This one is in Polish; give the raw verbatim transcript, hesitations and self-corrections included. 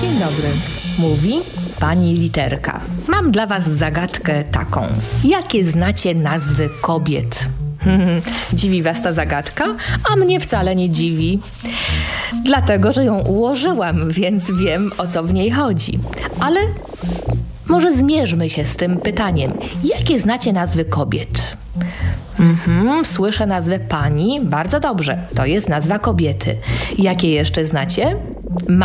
Dzień dobry. Mówi pani Literka. Mam dla was zagadkę taką. Jakie znacie nazwy kobiet? Dziwi was ta zagadka? A mnie wcale nie dziwi. Dlatego, że ją ułożyłam, więc wiem, o co w niej chodzi. Ale może zmierzmy się z tym pytaniem. Jakie znacie nazwy kobiet? Mhm, słyszę nazwę pani. Bardzo dobrze. To jest nazwa kobiety. Jakie jeszcze znacie?